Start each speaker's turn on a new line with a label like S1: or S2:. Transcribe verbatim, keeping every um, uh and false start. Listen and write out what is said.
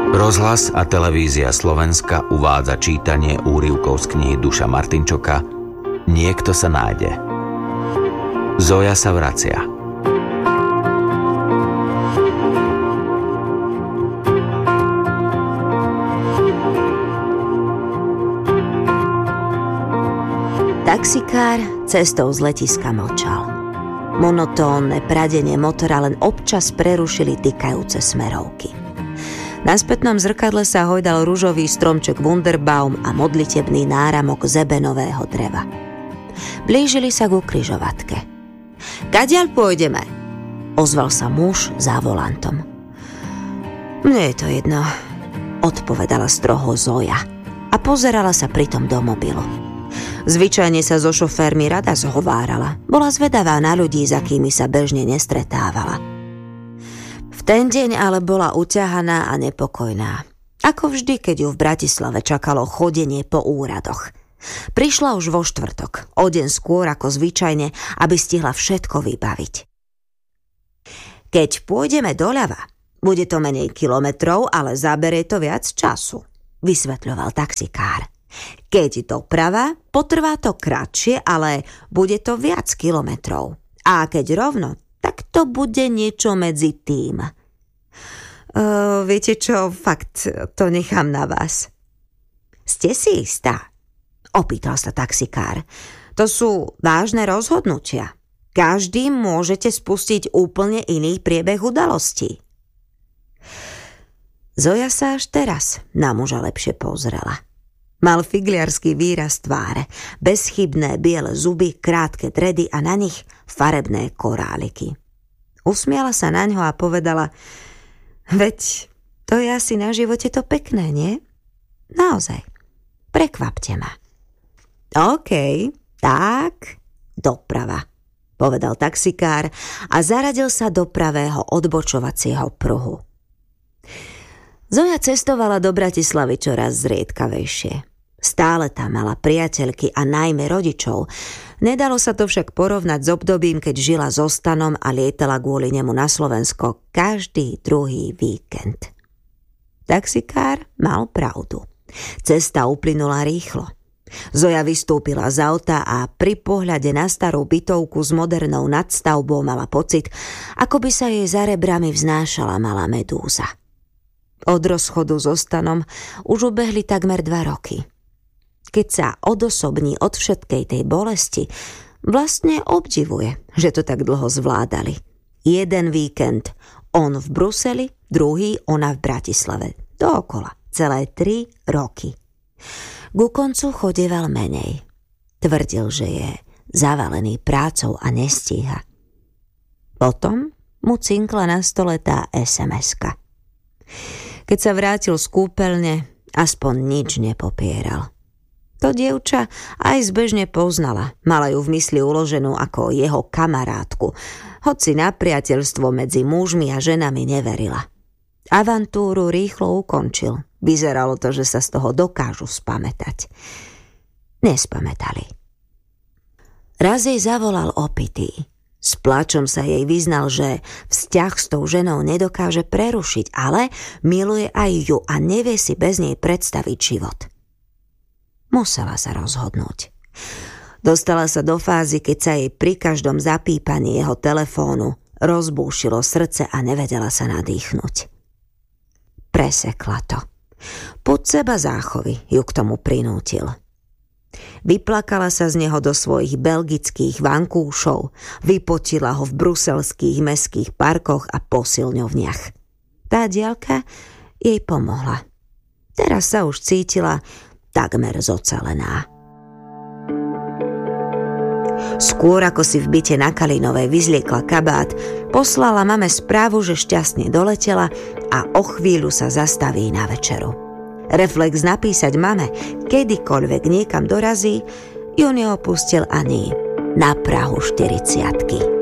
S1: Rozhlas a televízia Slovenska uvádza čítanie úryvkov z knihy Duša Martinčoka Niekto sa nájde. Zoja sa vracia.
S2: Taxikár cestou z letiska mlčal. Monotónne pradenie motora len občas prerušili tykajúce smerovky. Na spätnom zrkadle sa hojdal ružový stromček Wunderbaum a modlitebný náramok z ebenového dreva. Blížili sa ku križovatke. Kadiaľ pôjdeme? Ozval sa muž za volantom. Mne je to jedno, odpovedala stroho Zoja a pozerala sa pritom do mobilu. Zvyčajne sa so šoférmi rada zhovárala. Bola zvedavá na ľudí, za kými sa bežne nestretávala. V ten deň ale bola uťahaná a nepokojná. Ako vždy, keď ju v Bratislave čakalo chodenie po úradoch. Prišla už vo štvrtok, o deň skôr ako zvyčajne, aby stihla všetko vybaviť. Keď pôjdeme doľava, bude to menej kilometrov, ale zaberie to viac času, vysvetľoval taxikár. Keď doprava, potrvá to kratšie, ale bude to viac kilometrov. A keď rovno, tak to bude niečo medzi tým. Uh, viete čo, fakt, to nechám na vás. Ste si istá? Opýtal sa taxikár. To sú vážne rozhodnutia. Každý môžete spustiť úplne iný priebeh udalostí. Zoja sa až teraz na muža lepšie pozrela. Mal figliarský výraz tváre, bezchybné biele zuby, krátke dredy a na nich farebné koráliky. Usmiala sa naňho a povedala: Veď, to je asi na živote to pekné, nie? Naozaj, prekvapte ma. OK, tak, doprava, povedal taxikár a zaradil sa do pravého odbočovacieho pruhu. Zoja cestovala do Bratislavy čoraz zriedkavejšie. Stále tam mala priateľky a najmä rodičov. Nedalo sa to však porovnať s obdobím, keď žila so Stanom a lietala kvôli nemu na Slovensko každý druhý víkend. Taxikár mal pravdu. Cesta uplynula rýchlo. Zoja vystúpila z auta a pri pohľade na starú bytovku s modernou nadstavbou mala pocit, ako by sa jej za rebrami vznášala malá medúza. Od rozchodu so Stanom už ubehli takmer dva roky. Keď sa odosobní od všetkej tej bolesti, vlastne obdivuje, že to tak dlho zvládali. Jeden víkend on v Bruseli, druhý ona v Bratislave. Dookola, celé tri roky. Ku koncu chodieval menej. Tvrdil, že je zavalený prácou a nestíha. Potom mu cinkla na stole tá es em eska. Keď sa vrátil z kúpeľne, aspoň nič nepopieral. To dievča aj zbežne poznala, mala ju v mysli uloženú ako jeho kamarátku, hoci na priateľstvo medzi mužmi a ženami neverila. Avantúru rýchlo ukončil. Vyzeralo to, že sa z toho dokážu spamätať. Nespamätali. Raz jej zavolal opitý. S pláčom sa jej vyznal, že vzťah s tou ženou nedokáže prerušiť, ale miluje aj ju a nevie si bez nej predstaviť život. Musela sa rozhodnúť. Dostala sa do fázy, keď sa jej pri každom zapípaní jeho telefónu rozbúšilo srdce a nevedela sa nadýchnuť. Presekla to. Pud seba záchovy ju k tomu prinútil. Vyplakala sa z neho do svojich belgických vankúšov, vypotila ho v bruselských mestských parkoch a posilňovniach. Tá diaľka jej pomohla. Teraz sa už cítila takmer zocelená. Skôr ako si v byte na Kalinovej vyzliekla kabát, poslala mame správu, že šťastne doletela a o chvíľu sa zastaví na večeru. Reflex napísať mame, kedykoľvek niekam dorazí, ju neopustil ani na prahu štyridsiatky.